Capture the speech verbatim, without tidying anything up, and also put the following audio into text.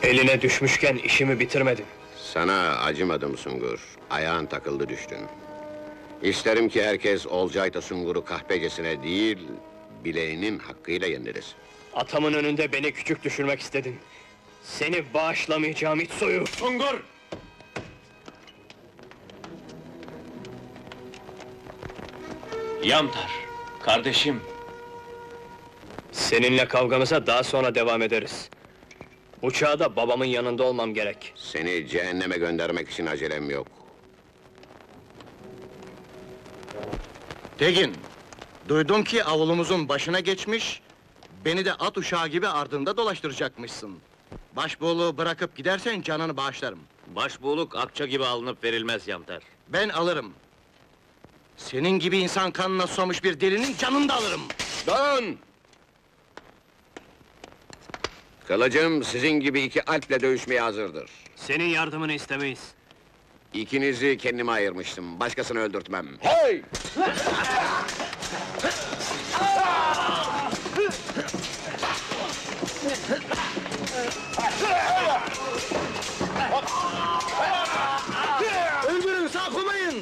Eline düşmüşken işimi bitirmedin. Sana acımadım Sungur. Ayağın takıldı düştün. İsterim ki herkes Olcay'da Sungur'u kahpecesine değil, bileğinin hakkıyla yendirir. Atamın önünde beni küçük düşürmek istedin. Seni bağışlamayacağım it soyu! Sungur! Yamtar, kardeşim. Seninle kavgamıza daha sonra devam ederiz. Bu çağda babamın yanında olmam gerek. Seni cehenneme göndermek için acelem yok. Tegin, duydum ki avlumuzun başına geçmiş, beni de at uşağı gibi ardında dolaştıracakmışsın. Başbuğluğu bırakıp gidersen canını bağışlarım. Başbuğluk akça gibi alınıp verilmez Yamtar. Ben alırım. Senin gibi insan kanına susamış bir delinin canını da alırım. Dön! Kılıcım sizin gibi iki alple dövüşmeye hazırdır. Senin yardımını istemeyiz. İkinizi kendime ayırmıştım, başkasını öldürtmem. Hey! Öldürün, sağ koymayın!